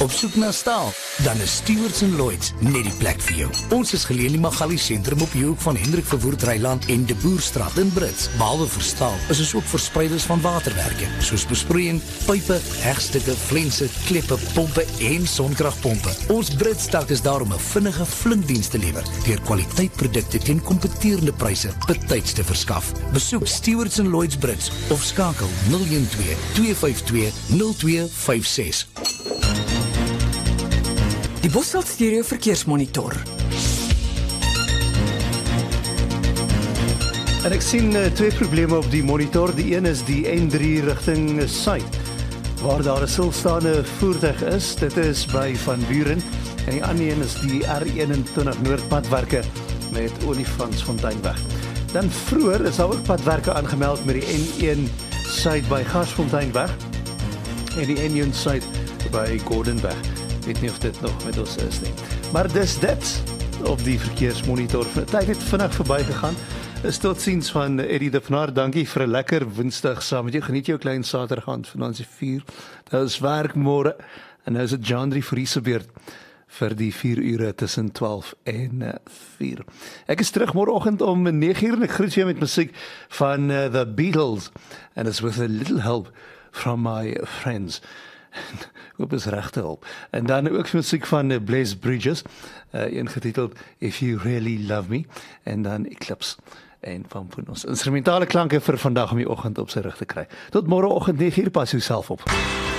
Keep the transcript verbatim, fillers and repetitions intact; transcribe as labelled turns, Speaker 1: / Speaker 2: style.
Speaker 1: Op soek na staal? Dan is Stewards en Lloyds net die plek vir jou. Ons is geleë in die Magali sentrum op die hoek van Hendrik Verwoerd Ryland en De Boerstraat in Brits. Behalwe vir staal, is ons ook verspreiders van waterwerke, soos besproeiing, pype, hegstukke, flense, kleppe, pompe en sonkragpompe. Ons Brits tak is daar om 'n vinnige flinkdiens te lewer, deur kwaliteitprodukte teen kompeterende pryse betyds te verskaf. Besoek Stewards en Lloyds Brits of skakel nul een twee, twee vyf twee, nul twee vyf ses.
Speaker 2: Die Bosveld Stereo Verkeersmonitor.
Speaker 3: En ek sien uh, twee probleme op die monitor. Die een is die N drie rigting suid, waar daar 'n stilstaande voertuig is. Dit is by Van Buren. En die ander een is die R eenentwintig Noordpadwerke met Olifantsfonteinweg. Dan vroeër is daar ook padwerke aangemeld met die N een suid by Garsfonteinweg en die N een suid by Gordonweg. Ek weet nie of dit nog met ons is nie. Maar dis dit op die verkeersmonitor. Tyd het vinnig verbygegaan. Is tot ziens van Eddie de Vanaar. Dankie vir 'n lekker Woensdag saam met jou. Geniet jou klein Saterdag aand vanaand se vier. Dit is werk môre en nou is dit Jandri Fourie se beurt vir die vier ure tussen twaalf en vier. Ek is terug môreoggend om nege uur en ek groet jou met musiek van uh, The Beatles and it's with a little help from my friends. Hoop is regte hulp. En dan ook musiek van uh, Blaze Bridges, uh, een getiteld If You Really Love Me, en dan Eclipse en Pampoenos. Instrumentale klanke vir vandag om die oggend op sy rug te kry. Tot môreoggend nege uur, pas jouself op.